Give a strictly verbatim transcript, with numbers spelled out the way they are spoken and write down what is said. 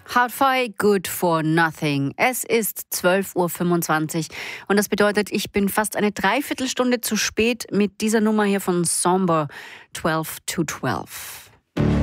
Hi-Fi, Good for Nothing. Es ist zwölf Uhr fünfundzwanzig und das bedeutet, ich bin fast eine Dreiviertelstunde zu spät mit dieser Nummer hier von Somber, zwölf to zwölf.